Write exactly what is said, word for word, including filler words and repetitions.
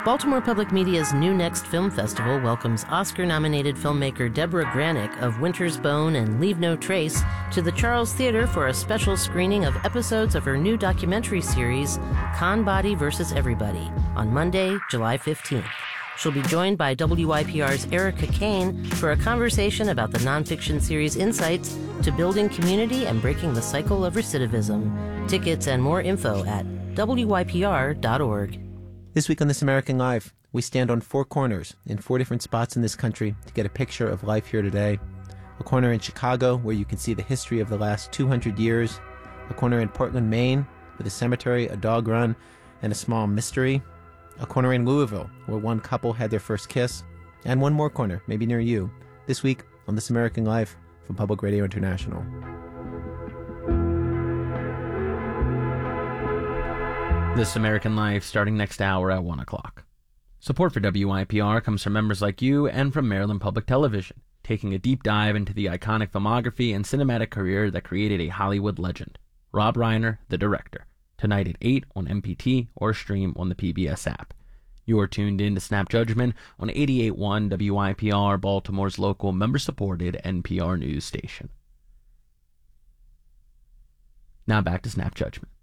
Baltimore Public Media's New Next Film Festival welcomes Oscar-nominated filmmaker Deborah Granick of Winter's Bone and Leave No Trace to the Charles Theater for a special screening of episodes of her new documentary series, Conbody versus Everybody, on Monday, July fifteenth. She'll be joined by W I P R's Erica Kane for a conversation about the nonfiction series insights to building community and breaking the cycle of recidivism. Tickets and more info at W Y P R dot org. This week on This American Life, we stand on four corners in four different spots in this country to get a picture of life here today. A corner in Chicago where you can see the history of the last two hundred years. A corner in Portland, Maine with a cemetery, a dog run, and a small mystery. A corner in Louisville where one couple had their first kiss. And one more corner, maybe near you, this week on This American Life from Public Radio International. This American Life starting next hour at one o'clock. Support for W I P R comes from members like you and from Maryland Public Television, taking a deep dive into the iconic filmography and cinematic career that created a Hollywood legend. Rob Reiner, the director. Tonight at eight on M P T or stream on the P B S app. You are tuned in to Snap Judgment on eighty-eight point one W I P R, Baltimore's local member-supported N P R news station. Now back to Snap Judgment.